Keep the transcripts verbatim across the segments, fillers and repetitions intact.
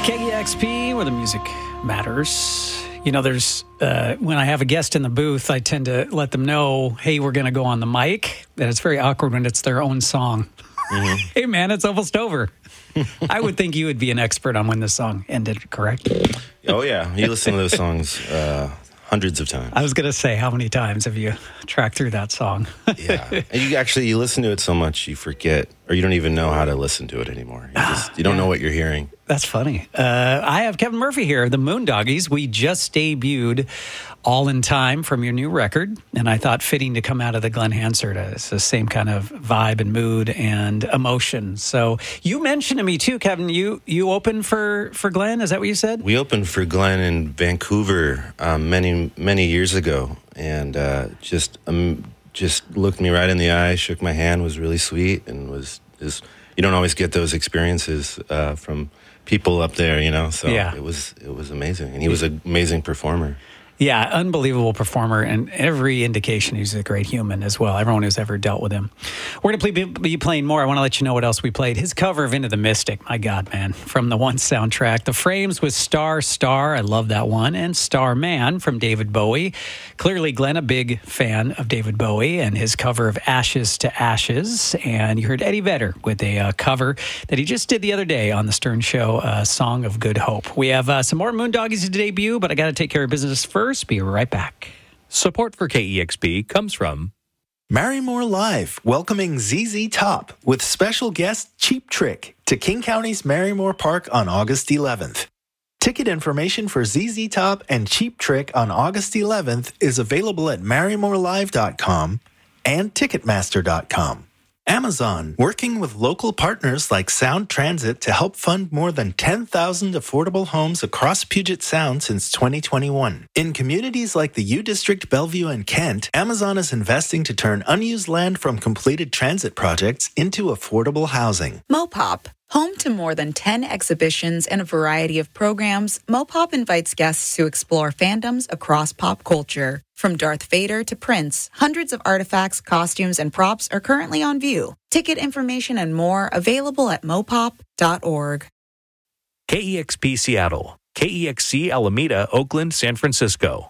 K E X P, where the music matters. You know, there's, uh, when I have a guest in the booth, I tend to let them know, hey, we're going to go on the mic. That it's very awkward when it's their own song. Mm-hmm. Hey, man, it's almost over. I would think you would be an expert on when the song ended, correct? Oh, yeah. You listen to those songs uh, hundreds of times. I was going to say, how many times have you tracked through that song? Yeah. And you actually, you listen to it so much, you forget, or you don't even know how to listen to it anymore. You, just, you don't yeah. know what you're hearing. That's funny. Uh, I have Kevin Murphy here, the Moondoggies. We just debuted All in Time from your new record, and I thought fitting to come out of the Glenn Hansard. It's the same kind of vibe and mood and emotion. So you mentioned to me too, Kevin, you you opened for, for Glenn, is that what you said? We opened for Glenn in Vancouver um, many, many years ago, and uh, just um, just looked me right in the eye, shook my hand, was really sweet, and was just, you don't always get those experiences uh, from people up there, you know, so yeah. it was it was amazing. And he was an amazing performer. Yeah, unbelievable performer, and every indication he's a great human as well. Everyone who's ever dealt with him. We're going to be playing more. I want to let you know what else we played. His cover of Into the Mystic, my God, man, from the One soundtrack. The Frames with Star Star, I love that one, and Starman from David Bowie. Clearly, Glenn, a big fan of David Bowie and his cover of Ashes to Ashes. And you heard Eddie Vedder with a uh, cover that he just did the other day on the Stern Show, uh, Song of Good Hope. We have uh, some more Moondoggies to debut, but I got to take care of business first. Be right back. Support for K E X P comes from Marymore Live, welcoming Z Z Top with special guest Cheap Trick to King County's Marymore Park on August eleventh. Ticket information for Z Z Top and Cheap Trick on August eleventh is available at marymore live dot com and ticketmaster dot com. Amazon, working with local partners like Sound Transit to help fund more than ten thousand affordable homes across Puget Sound since twenty twenty-one. In communities like the U District, Bellevue, and Kent, Amazon is investing to turn unused land from completed transit projects into affordable housing. Mopop. Home to more than ten exhibitions and a variety of programs, Mopop invites guests to explore fandoms across pop culture. From Darth Vader to Prince, hundreds of artifacts, costumes, and props are currently on view. Ticket information and more available at mopop dot org. K E X P Seattle, K E X C Alameda, Oakland, San Francisco.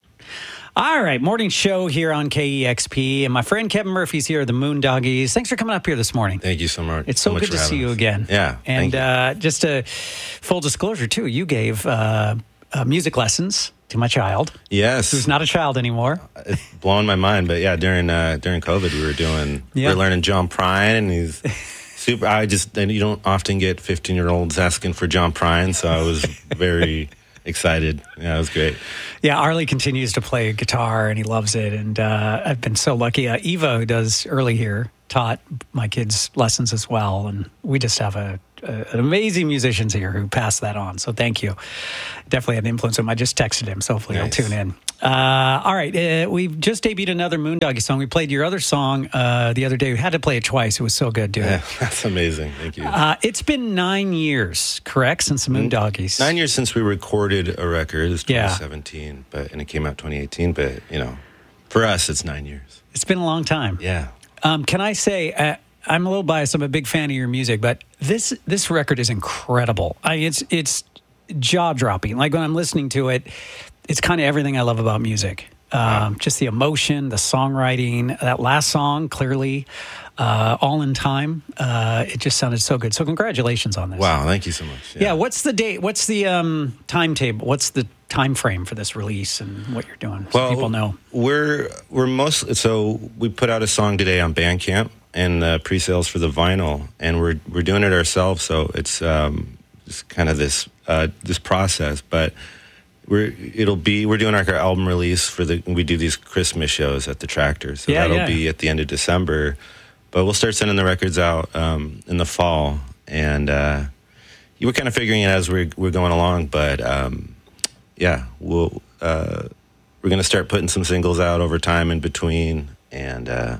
All right, morning show here on K E X P, and my friend Kevin Murphy's here, the Moondoggies. Thanks for coming up here this morning. Thank you so much. It's so, so good to see us. you again. Yeah, and uh, just a full disclosure too, you gave uh, uh, music lessons to my child. Yes, who's not a child anymore. It's blowing my mind, but yeah, during uh, during COVID, we were doing yeah. we were learning John Prine, and he's super. I just and you don't often get fifteen year olds asking for John Prine, so I was very excited. Yeah, it was great. Yeah, Arlie continues to play guitar, and he loves it. And uh, I've been so lucky. Uh, Eva, who does early here, taught my kids lessons as well. And we just have a, a an amazing musicians here who pass that on. So thank you. Definitely had an influence on him. I just texted him, so hopefully nice. He'll tune in. Uh, all right, uh, we've just debuted another Moondoggie song. We played your other song uh, the other day. We had to play it twice. It was so good, dude. Yeah, that's amazing. Thank you. Uh, it's been nine years, correct, since the Moondoggies? Nine years since we recorded a record. It was twenty seventeen, yeah. but and it came out twenty eighteen. But, you know, for us, it's nine years. It's been a long time. Yeah. Um, can I say... Uh, I'm a little biased. I'm a big fan of your music, but this this record is incredible. I, it's it's jaw dropping. Like when I'm listening to it, it's kind of everything I love about music. Um, wow. Just the emotion, the songwriting. That last song, clearly, uh, All in Time. Uh, it just sounded so good. So congratulations on this. Wow, thank you so much. Yeah. yeah what's the date? What's the um, timetable? What's the time frame for this release and what you're doing? So well, people know. We're we're most so we put out a song today on Bandcamp. And uh, pre-sales for the vinyl, and we're we're doing it ourselves, so it's um, just kind of this uh, this process. But we're it'll be we're doing our album release for the we do these Christmas shows at the Tractor, so yeah, that'll yeah. be at the end of December. But we'll start sending the records out um, in the fall, and uh, we're kind of figuring it as we're we're going along. But um, yeah, we'll uh, we're going to start putting some singles out over time in between, and. Uh,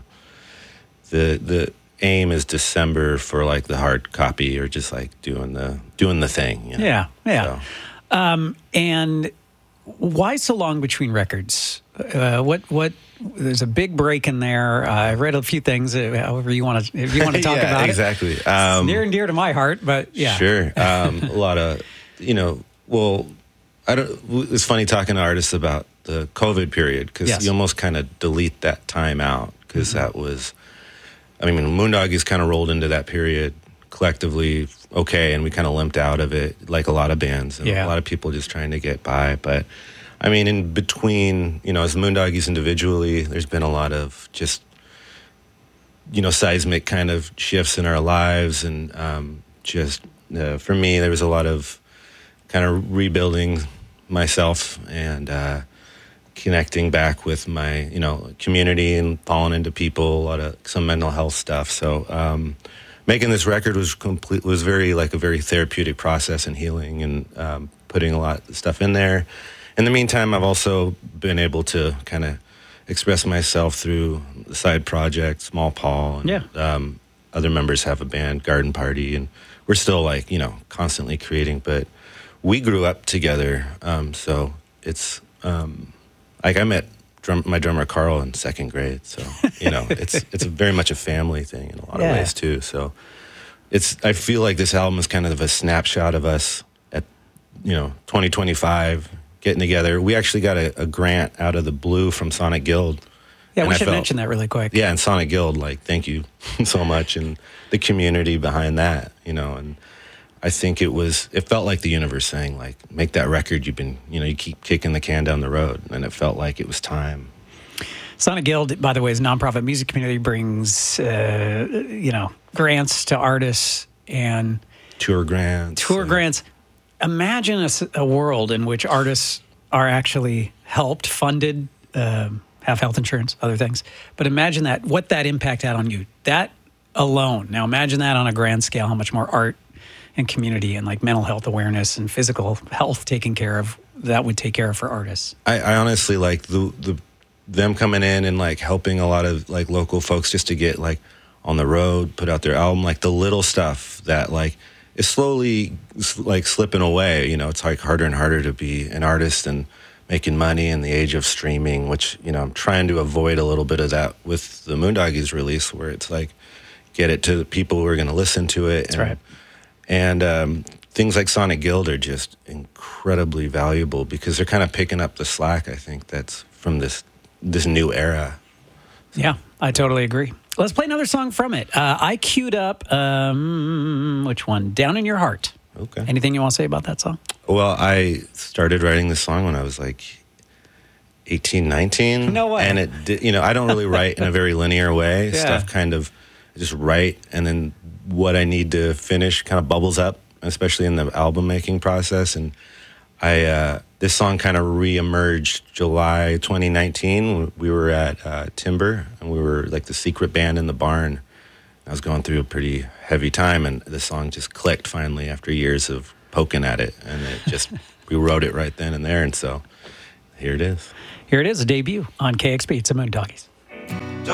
The the aim is December for like the hard copy or just like doing the doing the thing. You know? Yeah, yeah. So. Um, and why so long between records? Uh, what what? There's a big break in there. Uh, I read a few things. Uh, however you want to if you want to talk yeah, about exactly. it. Um, it's near and dear to my heart, but yeah, sure. Um, a lot of you know, well, I don't. It's funny talking to artists about the COVID period because Yes. you almost kind of delete that time out because Mm-hmm. that was. I mean, Moondoggies kind of rolled into that period collectively, okay, and we kind of limped out of it like a lot of bands and Yeah. a lot of people just trying to get by. But I mean, in between, you know, as Moondoggies individually, there's been a lot of just, you know, seismic kind of shifts in our lives. And um, just uh, for me, there was a lot of kind of rebuilding myself and uh, connecting back with my, you know, community and falling into people, a lot of some mental health stuff. So um, making this record was complete, was very like a very therapeutic process and healing and um, putting a lot of stuff in there. In the meantime, I've also been able to kind of express myself through the side project, Small Paul. And, Yeah. um, other members have a band, Garden Party, and we're still like, you know, constantly creating. But we grew up together, um, so it's um, like I met drum, my drummer Carl in second grade. So you know, it's it's very much a family thing in a lot Yeah. of ways too. So it's I feel like this album is kind of a snapshot of us at you know twenty twenty-five. Getting together. We actually got a, a grant out of the blue from Sonic Guild. Yeah, And we I should felt- mention that really quick. Yeah, and Sonic Guild, like, thank you so much. And the community behind that, you know, and I think it was, it felt like the universe saying, like, make that record. You've been, you know, you keep kicking the can down the road. And it felt like it was time. Sonic Guild, by the way, is a nonprofit music community, brings, uh, you know, grants to artists and Tour grants. tour uh, grants. Imagine a, s- a world in which artists are actually helped, funded, um, have health insurance, other things. But imagine that, what that impact had on you. That alone. Now imagine that on a grand scale, how much more art and community and like mental health awareness and physical health taken care of, that would take care of for artists. I, I honestly like the, the, them coming in and like helping a lot of like local folks just to get like on the road, put out their album, like the little stuff that like, is slowly like slipping away. You know, it's like harder and harder to be an artist and making money in the age of streaming, which, you know, I'm trying to avoid a little bit of that with the Moondoggies release, where it's like, get it to the people who are going to listen to it. That's and, right. And um, things like Sonic Guild are just incredibly valuable because they're kind of picking up the slack, I think, that's from this this new era. Yeah, I totally agree. Let's play another song from it. Uh, I queued up, um, which one? Down in Your Heart. Okay. Anything you want to say about that song? Well, I started writing this song when I was like eighteen, nineteen. No way. And it did, you know, I don't really write in a very linear way. Yeah. Stuff kind of I just write, and then what I need to finish kind of bubbles up, especially in the album making process. And I, uh, this song kind of reemerged July twenty nineteen. We were at uh, Timber, and we were like the secret band in the barn. I was going through a pretty heavy time, and the song just clicked finally after years of poking at it, and it just we wrote it right then and there, and so here it is. Here it is, a debut on K X P. It's a Moondoggies.